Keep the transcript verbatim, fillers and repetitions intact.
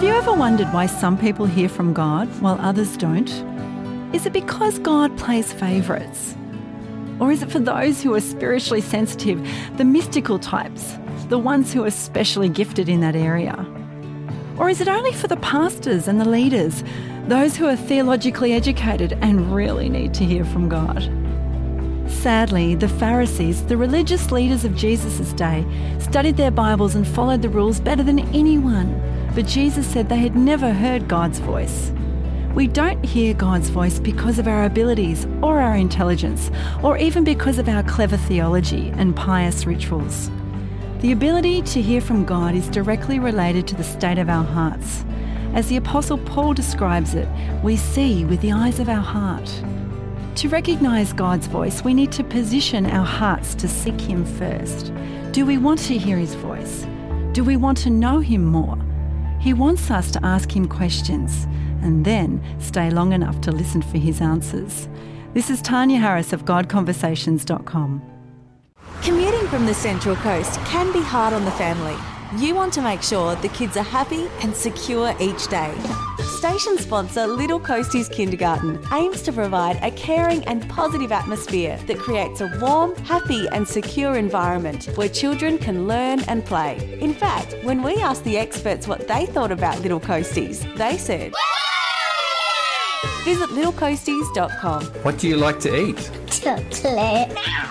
Have you ever wondered why some people hear from God while others don't? Is it because God plays favourites? Or is it for those who are spiritually sensitive, the mystical types, the ones who are specially gifted in that area? Or is it only for the pastors and the leaders, those who are theologically educated and really need to hear from God? Sadly, the Pharisees, the religious leaders of Jesus' day, studied their Bibles and followed the rules better than anyone. But Jesus said they had never heard God's voice. We don't hear God's voice because of our abilities or our intelligence, or even because of our clever theology and pious rituals. The ability to hear from God is directly related to the state of our hearts. As the Apostle Paul describes it, we see with the eyes of our heart. To recognise God's voice, we need to position our hearts to seek Him first. Do we want to hear His voice? Do we want to know Him more? He wants us to ask Him questions and then stay long enough to listen for His answers. This is Tanya Harris of God Conversations dot com. Commuting from the Central Coast can be hard on the family. You want to make sure the kids are happy and secure each day. Station sponsor Little Coasties Kindergarten aims to provide a caring and positive atmosphere that creates a warm, happy and secure environment where children can learn and play. In fact, when we asked the experts what they thought about Little Coasties, they said, visit little coasties dot com. What do you like to eat? Chocolate.